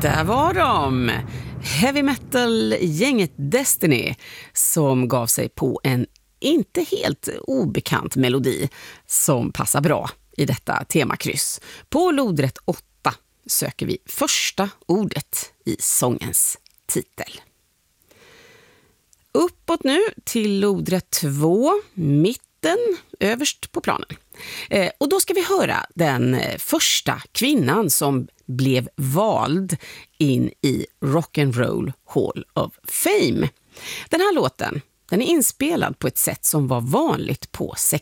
Där var de, heavy metal-gänget Destiny, som gav sig på en inte helt obekant melodi som passar bra i detta temakryss. På lodrätt 8 söker vi första ordet i sångens titel. Uppåt nu till lodrätt 2, mitten, överst på planen. Och då ska vi höra den första kvinnan som blev vald in i Rock'n'Roll Hall of Fame. Den här låten, den är inspelad på ett sätt som var vanligt på